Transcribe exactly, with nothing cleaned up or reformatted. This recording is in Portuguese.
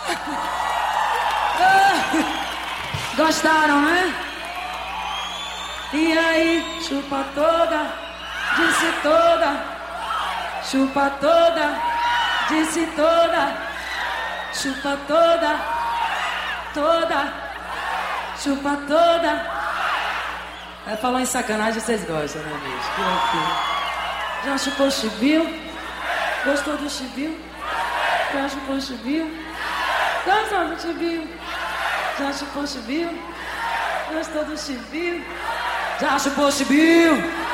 Gostaram, né? E aí, chupa toda, disse toda. Chupa toda, disse toda. Chupa toda, toda. Chupa toda. É, falar em sacanagem vocês gostam, né, bicho? Que loucura. Já chupou chibio? Gostou do chibio? Já chupou chibio? Gostou do chibio? Já chupou chibio? Gostou do chibio? Já chupou chibio?